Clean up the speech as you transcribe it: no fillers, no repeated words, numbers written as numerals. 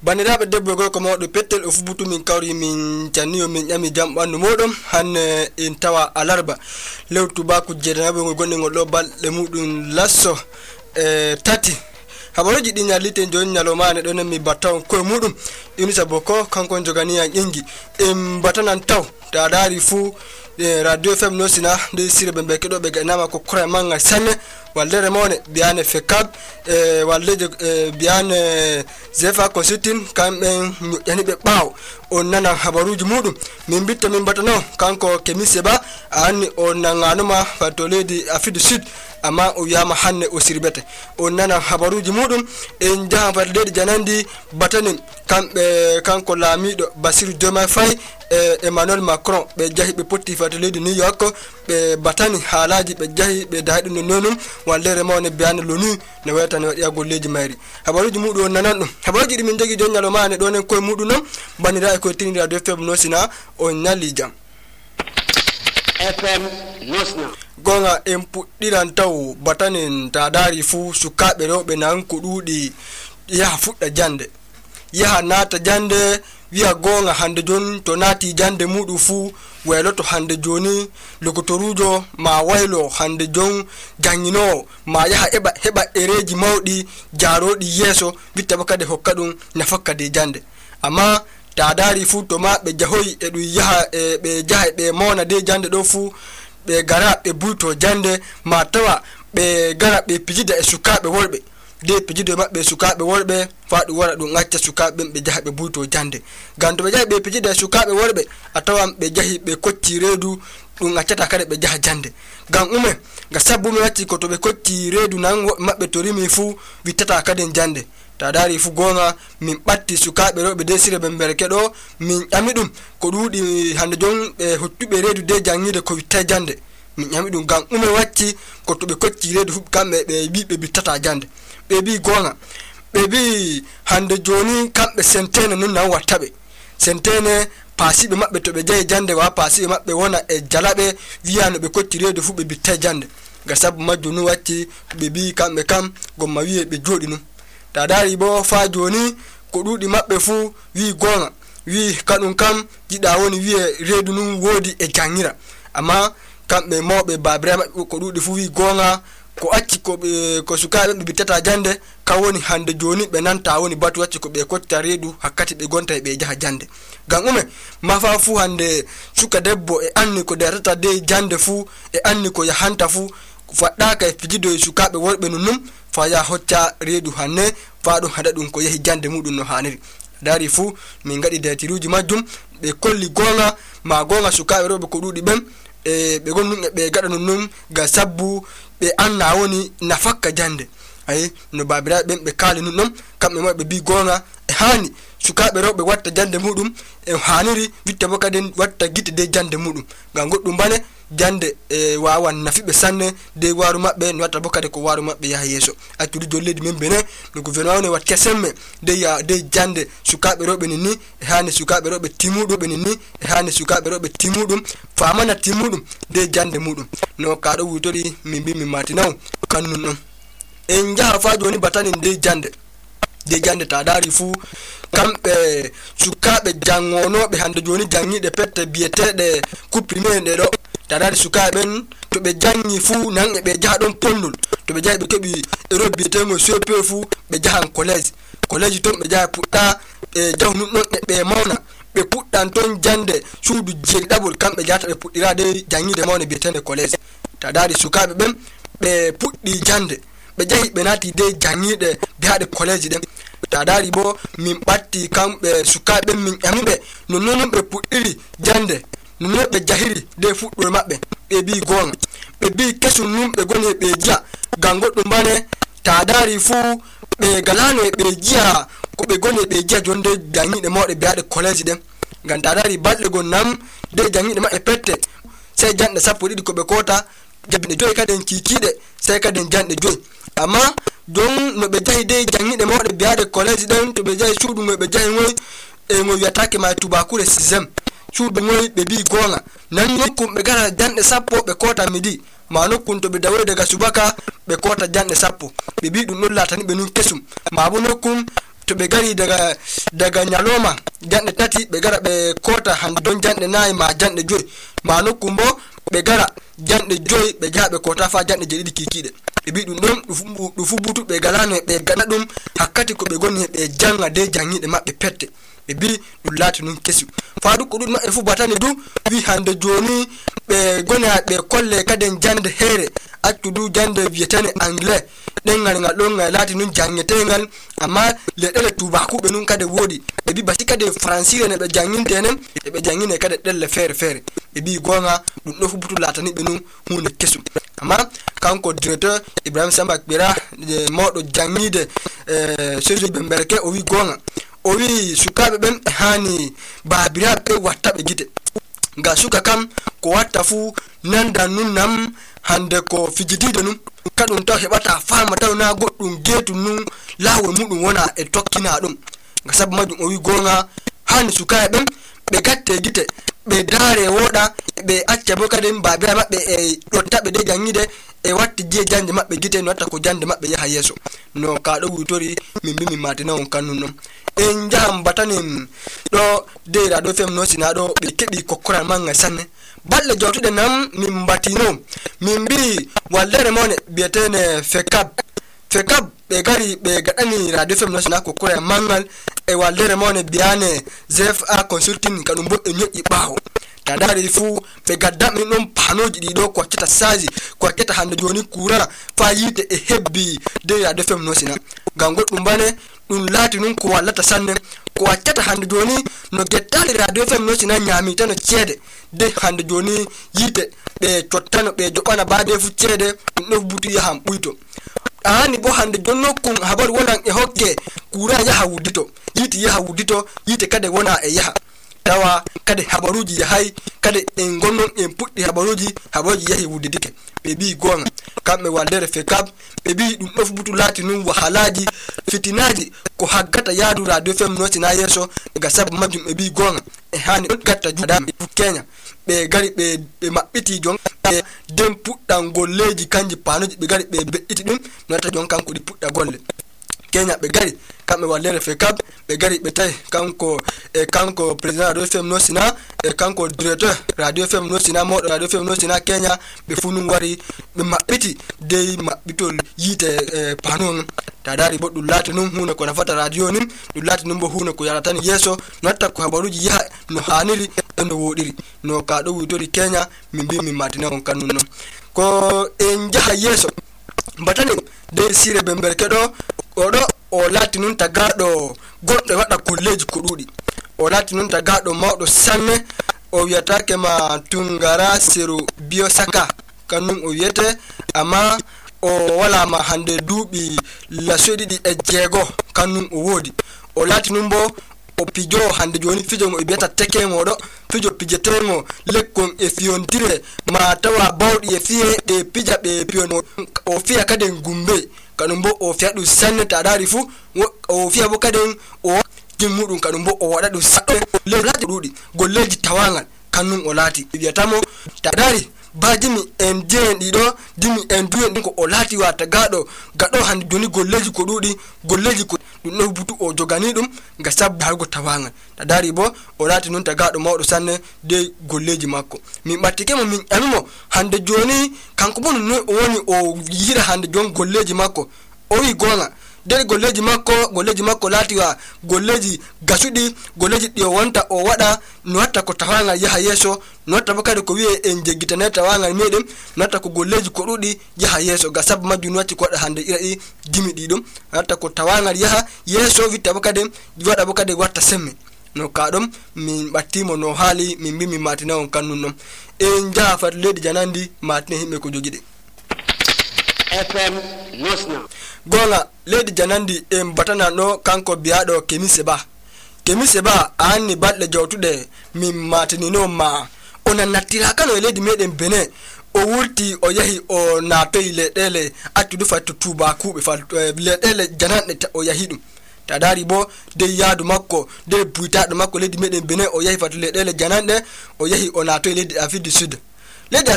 Bandiraɓe debbo e gorko mawɗo pettel o fubutu min kawri min canniyo min ƴami jam ɓandu moɗon hanne en tawa alarba lewru tubaku jeeɗanaɓe ngol gonɗe ngol ɗo balɗe muɗum lasso tati habaruji ɗi ñallite joni ñalomane ɗo nen mi battaw koye muɗum Yunusa Boko kanko joganiyan ƴengi en batanan taw ta daari fuu radio fm nosina nde sire ɓe ɓe keɗoɓe gaynama ko kora manga sanne waldere mawne biyane fekab waldeje biyane zefa consulting kamɓe ñoƴƴani ɓe ɓaaw on nana habaruji muɗum min bitta min batano kanko kemise ba a anni o nanganuma fatto leydi Afrique du Sud amma o wiyama hanne o sirbete on nana habaruji muɗum en jahan fat leydi janandi batanin kamɓe kanko laamiɗo Bassirou Diomaye Faye Emmanuel Macron ɓe jahi ɓe potti fata leydi New York ɓe batani haalaji ɓe jahi ɓe daaɗi no nonum wallere mawne biyane l'ONU ne wayata ne waɗi a golleji mayri habaruji muɗum on nanan ɗum habaruji ɗi min jogui joni ñalomane ɗo nen koye muɗum noon bandira e koye tini radio fm nosina on ñalli jam FM nosna gonga en puɗɗiran taw batanen ta daari fuu sukaɓe rewɓe nan ko ɗuuɗi yaha fuɗɗa jande yaha naata jande wiya gonga hande joni to naati jande muɗum fuu wayloto hande joni lokotorujo ma waylo hande jon janginowo ma yaha heɓa ereji mawɗi jaroɗi yeeso wittaba kadi hokka ɗum nafakkade jande amma ta daari fuu to ma ɓe jahoyi e ɗum yaha ɓe jaha ɓe mawna de jande ɗo fuu ɓe gara ɓe buyto jande ma tawa ɓe gara ɓe pijida e sukaɓe worɓe de pijido e maɓɓe sukaɓe worɓe fa ɗum wara ɗum acca sukaɓe ɓen ɓe jaha ɓe buyto jande ngam to ɓe jahi ɓe pijida e sukaɓe worɓe a tawan ɓe jahi ɓe kocci reedu ɗum accata kadi ɓe jaha jande ngam ume nga sabbumi wacci ko to ɓe kocci reedu nan woɓɓe maɓɓe to rimi fuu wittata kadi jande ta daari fu gonga min ɓatti sukaɓe rewɓe de sire ɓe berke ɗo min ƴami ɗum ko ɗuuɗi hande jon ɓe hottuɓe reedu de jangide ko witta jande min ƴami ɗum ngam ume wacci ko to ɓe kocci reedu fu kamɓe ɓe wi ɓe wittata jande ɓe bi gonga ɓe bi hande joni kamɓe sentene nun nan wattaɓe sentene paasiɓe maɓɓe to ɓe jahi jande wa paasiɓe maɓɓe wona e jalaɓe wiya no ɓe kocci reedu fu ɓe bitta jande ga sabu majju nu wacci ɓe bi kamɓe kam gomma wiye ɓe jooɗi nu ta daari bo fa joni ko ɗuuɗi maɓɓe fu wi gonga wi kaɗum kam jiɗa woni wiye reedu nun woodi e jangira amma kamɓe mawɓe babiraɓe maɓɓe ko ɗuuɗi fu wi gonga ko acci ko sukaɓe ɓe bittata jande kam woni hande joni ɓe nanta woni batu wacci ko ɓe kotta reedu hakkati ɓe gonta e ɓe jaha jande ngam ume mafa fu hande suka debbo e anni ko dertata de jande fu e anni ko yahanta fu faɗɗaka e fijido e sukaɓe worɓe nunum fa ya hocca reedu hanne fa ɗum haɗa ɗum ko yehi jande muɗum no haniri daari fu min gaɗi detiruji majjum ɓe kolli gonga ma gonga sukaɓe rewɓe ko ɗuuɗi ɓen ɓe gonnum e ɓe gaɗa nunum ga sabbu ɓe anna woni nafakka jande ayi no babiraɓe ɓen ɓe kaali nun ɗon kamɓe ma ɓe bi gonga e hani sukaɓe rewɓe watta jande muɗum e haniri witta bo kadi watta guite de jande muɗum ngam goɗɗum bane jande wawan nafiɓe sanne de waru maɓɓe no watta bo kadi ko waru maɓɓe yaha yeeso accude jol leydi men bene no gouvernement ne watta semme de jande sukaɓe rewɓe ni e hani sukaɓe rewɓe timmuɗum ni e hani sukaɓe rewɓe timmuɗum famana timmuɗum de jande muɗum no kaɗo wutori min mbi min matinaw kannun ɗon en jaha fa joni batani de jande ta daari fu kamɓe sukaɓe jangonoɓe hande joni jangiɗe pette biyeteɗe couprime ɗe ɗo ta daari sukaɓe ɓen to ɓe jangi fu nan e ɓe jaha ɗon pondol to ɓe jahi ɓe keeɓi ero biyetego CP fu ɓe jahan collége ton ɓe jaha puɗɗa ɓe jahu nun ɗon e ɓe mawna ɓe puɗɗan ton jande suudu jeeɗiɗaɓol kamɓe jahata ɓe puɗɗirade jangide mawne biyetede collége ta daari sukaɓe ɓen ɓe puɗɗi jande ɓe jahi ɓe naati de jangiɗe biyaɗe collége ɗen ta daari bo min ɓatti kamɓe sukaɓe ɓen min ƴamiɓe no nonon ɓe puɗɗiri jande no ɓe jahiri de fuɗɗore maɓɓe ɓe bi gonga ɓe bi kesum num ɓe goni ɓe jiya ngam goɗɗum bane ta daari fuu ɓe galano ɓe jiya ko ɓe goni ɓe jiya jon de jangiɗe mawɗe biyaɗe collége ɗen ngam ta daari balɗe gon nam de jangiɗe maɓɓe pette sey janɗe 12 ko ɓe kota jabine 5 kadi en kikiɗe sey kadi en janɗe 5 amma jon no ɓe jahi de jangiɗe mawɗe biyaɗe collége ɗen to ɓe jahi suudu ngoy ɓe jahi ngoy e ngo wiyatake ma tubakure 6e suudu ngoy ɓe bi gonga nan nokkum ɓe gara janɗe 10 ɓe kota midi ma nokkun to ɓe dawoy daga subaka ɓe kota janɗe 10 ɓe bi ɗum ɗon latani ɓe nun kesum ma bo nokkum to ɓe gari daga nyaloma janɗe tati ɓe gara ɓe kota hande don janɗe nayi ma janɗe joyi ma nokkum bo ɓe gara janɗe joyi ɓe jaha ɓe kota fa janɗe jeɗiɗi kikiɗe ɓe bi ɗum ɗon ɗum fu butu ɓe galano ɓe gana ɗum hakkati ko ɓe goni ɓe janga de jangiɗe maɓɓe pette ɓe bi ɗum laati nun kesu fa du ko ɗum maɓɓe fu batani du wi hande joni ɓe goni ɓe kolle kaden jande heere accudu jande wiyetene anglais ɗengal ngal ɗon ngal laati nun jangetengal amma leɗɗele tubakuɓe nun kade woodi ɓe bi basi kade francire ne ɓe jangintenen ɓe jangine kade ɗelle feere feere ɓe bi gonga ɗum ɗo fu butu laatani ɓe nun hunde kesum amma kanko directeur Ibrahim Samba Kpera mawɗo jangide séjour Bemberke o wi gonga o wi sukaɓe ɓen ɓe hani babiraɓe ɓe watta ɓe gite nga suka kam ko watta fu nanda nun nam hande ko fijitide num kadum taw heɓata fama taw na goɗɗum geetu nun lawol muɗum wona e tokkina ɗum nga sabu majum o wi gonga hani sukaɓe ɓen ɓe gatte gite ɓe daare woɗa ɓe acca bo kadi babira maɓɓe e ɗottaɓe de jangide e watti je jande maɓɓe gite no watta ko jande maɓɓe yaha yeeso no ka ɗo witori min mbi min matina on kannun ɗon en jaham batanin ɗo de radio fm no sina ɗo ɓe keɓi kokkoral manga sanne balle jawtuɗe nam min batino min mbi wallere mawne biyetene fekab ɓe gari ɓe gaɗani radio fm no sina kokkoral mangal e wallere mawne biyane ZFA consulting kaɗum bo ɓe ñoƴƴi ɓaawo ta dari fu ɓe gaddam min ɗon panoji ɗiɗo ko waccata saji ko waccata hande joni courant fa yide e hebbi de radio fm no sina ngam goɗɗum bane ɗum laati nun ko wallata sanne ko waccata hande joni no gettali radio fm no sina ñamitano ceede de hande joni yite ɓe cottano ɓe joɓana baade fu ceede ɗum ɗo butu yaham ɓuyto ani bo hande joni nokkum habaru wonan e hokke courant yaha wuddito yite yaha wuddito yite kade wona e yaha tawa kade habaruji yahay kade en gonnon en puɗɗi habaruji yahi wuddidike ɓe bi gonga kamɓe waldere fekab ɓe bi ɗum ɗo butu laati nun wahalaji fitinaji ko haggata yaadu radio fm no sina yeeso daga sabu majum ɓe bi gonga e hani ɗon gatta juɗami Kenya ɓe gari ɓe maɓɓiti jon ɓe den puɗɗan golleji kanji panoji ɓe gari ɓe be'iti ɗum no watta jon kanko ɗi puɗɗa golle Kenya ɓe gari kamɓe wallere fekab ɓe gari ɓe tawi kanko président radio fm no sina e kanko directeur radio fm no sina mawɗo radio fm no sina Kenya ɓe fu nun wari ɓe maɓɓiti dey maɓɓitol yiite pano non ta dari bo ɗum laati nun hunde ko nafata radio nin ɗum laati nun bo hunde ko yaratani yeeso no watta ko habaruji yaha no haniri e no woɗiri no ka ɗo witori Kenya min mbi min matina on kannun non ko en jaha yeeso mbatani de sire Bemberke ɗo oɗo o laati nun tagaɗo goɗɗo waɗa kolleji ko ɗuɗi o laati nun tagaɗo mawɗo sanne o wiyatake ma Tungara Sero Biosaka kannum o wiyete amma o wala ma hande duuɓi lasoɗiɗi e jeego kannum o woodi o laati nun bo o pijo hande joni fijo ngo e biyata tekego ɗo fijo pijetego lekkon e fiyontire ma tawa bawɗi e fiye ɗe pija ɓe piyon o fiya kadi gumbe kanum bo o fiya ɗum sanne ta dari fu o fiya bo kadi o jimmuɗum kanum bo o waɗa ɗum saɗɗo lewlaji ɗuɗi golleji tawangal kannum o laati wiyatamo ta dari bajimi en jeen ɗiɗo dimi en duyen ɗin ko o laati wa tagaɗo gaɗo hande joni golleji ko ɗuɗi golleji ko ɗum ɗo butu o jogani ɗum nga sabbu hargo tawangal ta dari bo o laati nun tagaɗo mawɗo sanne de golleji makko min ɓattikemo min ƴamimo hande joni kanko bo noy o woni o yira hande jon golleji makko o wi gonga der golleji makko laati wa golleji gasuɗi golleji ɗi o wonta o waɗa no watta ko tawangal yaha yeeso no watta bo kadi ko wiye en jeggitane tawangal meɗen no watta ko golleji ko ɗuɗi yaha yeeso ga sabu majjum no watti ko waɗa hande iraɗi dimi ɗiɗum no watta ko tawangal yaha yeeso witta bo kadi waɗa bo kadi watta semme no ka ɗum min ɓattimo no haali min mbi min matina on kannun ɗon en jaha fat leydi janandi matina himɓe ko jogiɗe FM Nosna gonga leydi janandi en batanano kanko biyaɗo kemise ba anni balɗe jawtuɗe min matinino ma o nattira kano e leydi meɗen Benin o wurti o yahi o natoyi leɗɗele accudu fatto tubakuɓe leɗɗele jananɗe o yahi ɗum ta dari bo de yaadu makko de buytaɗo makko leydi meɗen Benin o yahi fatto leɗɗele jananɗe o yahi o natoyi leydi Afrique du Sud leydi